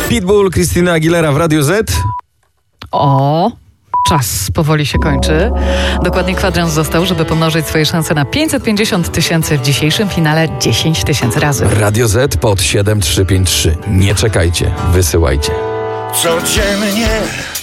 Pitbull, Christina Aguilera w Radiu Z. O, czas powoli się kończy. Dokładnie kwadrans został, żeby pomnożyć swoje szanse na 550 000 w dzisiejszym finale 10 000 razy. Radio Z pod 7353. Nie czekajcie, wysyłajcie. Codziennie